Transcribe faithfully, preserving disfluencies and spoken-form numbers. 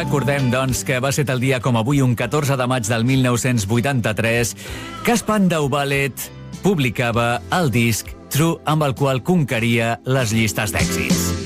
Recordem, doncs, que va ser tal dia com avui, un catorze de maig del mil nou-cents vuitanta-tres, que Spandau Ballet publicava el disc True, amb el qual conqueria les llistes d'èxits.